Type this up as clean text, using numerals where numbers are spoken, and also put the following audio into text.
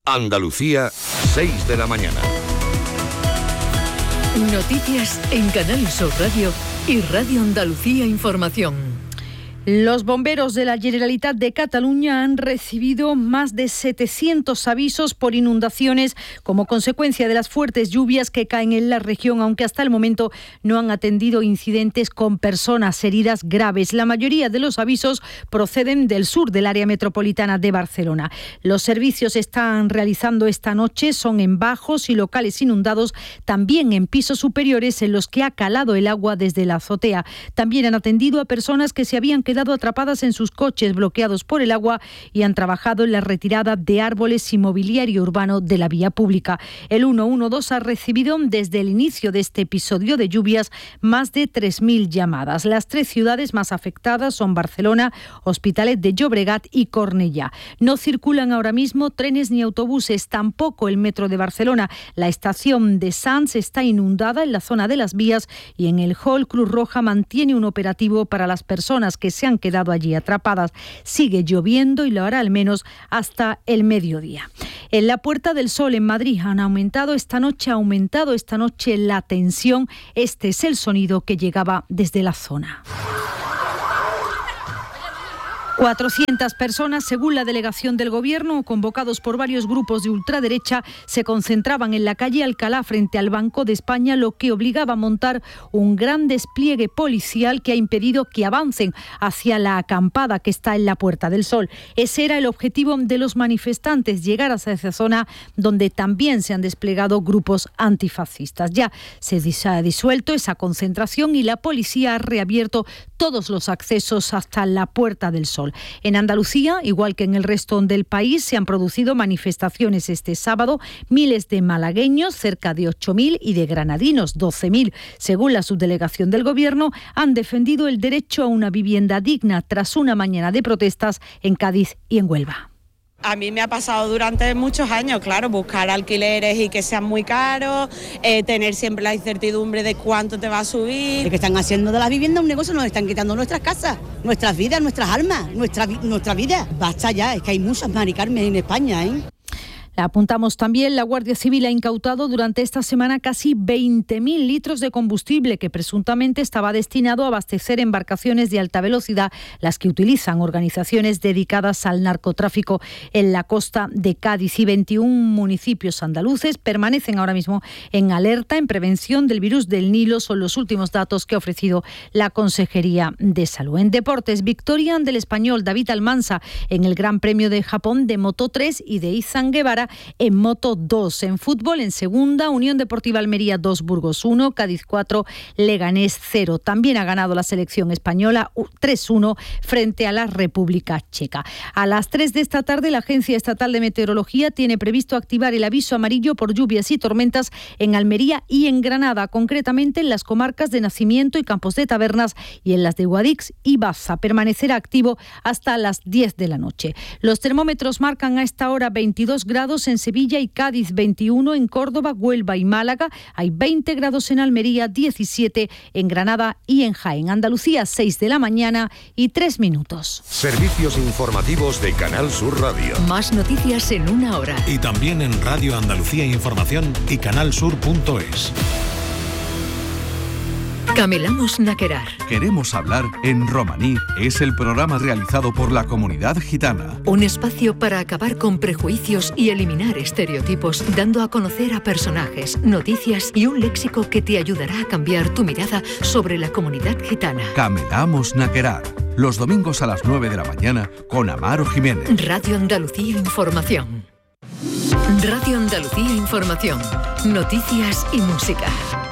Andalucía, 6 de la mañana. Noticias en Canal Sur Radio y Radio Andalucía Información. Los bomberos de la Generalitat de Cataluña han recibido más de 700 avisos por inundaciones como consecuencia de las fuertes lluvias que caen en la región, aunque hasta el momento no han atendido incidentes con personas heridas graves. La mayoría de los avisos proceden del sur del área metropolitana de Barcelona. Los servicios están realizando esta noche son en bajos y locales inundados, también en pisos superiores en los que ha calado el agua desde la azotea. También han atendido a personas que se habían quedado atrapadas en sus coches bloqueados por el agua y han trabajado en la retirada de árboles y mobiliario urbano de la vía pública. El 112 ha recibido desde el inicio de este episodio de lluvias más de 3.000 llamadas. Las 3 ciudades más afectadas son Barcelona, Hospitalet de Llobregat y Cornellà. No circulan ahora mismo trenes ni autobuses, tampoco el metro de Barcelona. La estación de Sants está inundada en la zona de las vías y en el hall Cruz Roja mantiene un operativo para las personas que se han quedado allí atrapadas. Sigue lloviendo y lo hará al menos hasta el mediodía. En la Puerta del Sol en Madrid ha aumentado esta noche la tensión. Este es el sonido que llegaba desde la zona. 400 personas, según la delegación del Gobierno, convocados por varios grupos de ultraderecha, se concentraban en la calle Alcalá frente al Banco de España, lo que obligaba a montar un gran despliegue policial que ha impedido que avancen hacia la acampada que está en la Puerta del Sol. Ese era el objetivo de los manifestantes, llegar hacia esa zona donde también se han desplegado grupos antifascistas. Ya se ha disuelto esa concentración y la policía ha reabierto todos los accesos hasta la Puerta del Sol. En Andalucía, igual que en el resto del país, se han producido manifestaciones este sábado. Miles de malagueños, cerca de 8.000, y de granadinos, 12.000. Según la subdelegación del Gobierno, han defendido el derecho a una vivienda digna tras una mañana de protestas en Cádiz y en Huelva. A mí me ha pasado durante muchos años, claro, buscar alquileres y que sean muy caros, tener siempre la incertidumbre de cuánto te va a subir. Es que están haciendo de la vivienda un negocio, nos están quitando nuestras casas, nuestras vidas, nuestras almas, nuestra vida. Basta ya, es que hay muchas Mari Carmen en España, ¿eh? Apuntamos también, la Guardia Civil ha incautado durante esta semana casi 20.000 litros de combustible que presuntamente estaba destinado a abastecer embarcaciones de alta velocidad, las que utilizan organizaciones dedicadas al narcotráfico en la costa de Cádiz. Y 21 municipios andaluces permanecen ahora mismo en alerta en prevención del virus del Nilo. Son los últimos datos que ha ofrecido la Consejería de Salud. En deportes, victoria del español David Almansa en el Gran Premio de Japón de Moto 3 y de Izan Guevara en Moto 2. En fútbol, en segunda, Unión Deportiva Almería 2, Burgos 1, Cádiz 4, Leganés 0. También ha ganado la selección española 3-1 frente a la República Checa. A las 3 de esta tarde, la Agencia Estatal de Meteorología tiene previsto activar el aviso amarillo por lluvias y tormentas en Almería y en Granada, concretamente en las comarcas de Nacimiento y Campos de Tabernas y en las de Guadix y Baza. Permanecerá activo hasta las 10 de la noche. Los termómetros marcan a esta hora 22 grados en Sevilla y Cádiz, 21 en Córdoba, Huelva y Málaga, hay 20 grados en Almería, 17 en Granada y en Jaén. Andalucía, 6 de la mañana y 3 minutos. Servicios informativos de Canal Sur Radio. Más noticias en una hora. Y también en Radio Andalucía Información y canalsur.es. Camelamos Naquerar. Queremos hablar en romaní. Es el programa realizado por la comunidad gitana. Un espacio para acabar con prejuicios y eliminar estereotipos, dando a conocer a personajes, noticias y un léxico que te ayudará a cambiar tu mirada sobre la comunidad gitana. Camelamos Naquerar. Los domingos a las 9 de la mañana con Amaro Jiménez. Radio Andalucía Información. Radio Andalucía Información. Noticias y música.